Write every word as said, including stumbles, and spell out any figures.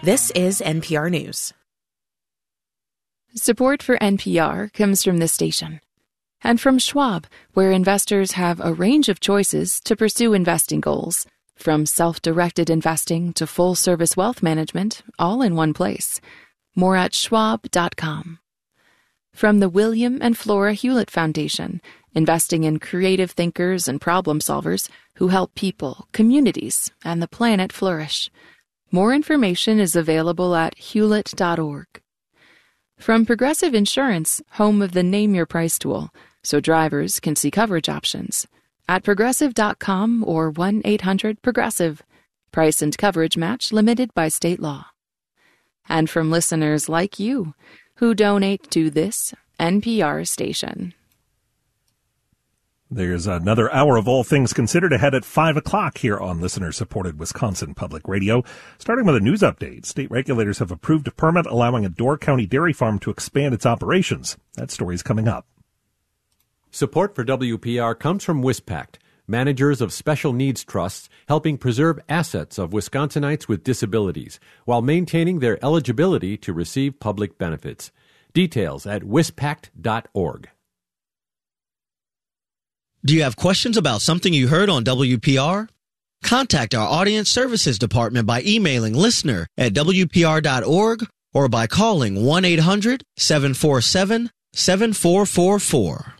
This is N P R News. Support for N P R comes from this station and from Schwab, where investors have a range of choices to pursue investing goals, from self-directed investing to full-service wealth management, all in one place. More at schwab dot com. From the William and Flora Hewlett Foundation, investing in creative thinkers and problem solvers who help people, communities, and the planet flourish. More information is available at hewlett dot org. From Progressive Insurance, home of the Name Your Price tool, so drivers can see coverage options, at progressive dot com or one eight hundred progressive. Price and coverage match limited by state law. And from listeners like you, who donate to this N P R station. There's another hour of All Things Considered ahead at five o'clock here on listener-supported Wisconsin Public Radio. Starting with a news update, state regulators have approved a permit allowing a Door County dairy farm to expand its operations. That story's coming up. Support for W P R comes from WisPact, managers of special needs trusts helping preserve assets of Wisconsinites with disabilities while maintaining their eligibility to receive public benefits. Details at wispact dot org. Do you have questions about something you heard on W P R? Contact our Audience Services Department by emailing listener at W P R dot org or by calling one eight hundred seven four seven seven four four four.